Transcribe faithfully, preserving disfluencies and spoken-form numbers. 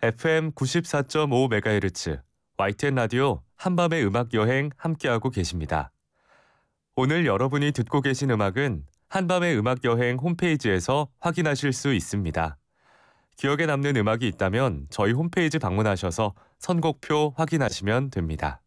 에프엠 구십사 점 오 메가헤르츠 와이티엔 라디오 한밤의 음악 여행 함께하고 계십니다. 오늘 여러분이 듣고 계신 음악은 한밤의 음악 여행 홈페이지에서 확인하실 수 있습니다. 기억에 남는 음악이 있다면 저희 홈페이지 방문하셔서 선곡표 확인하시면 됩니다.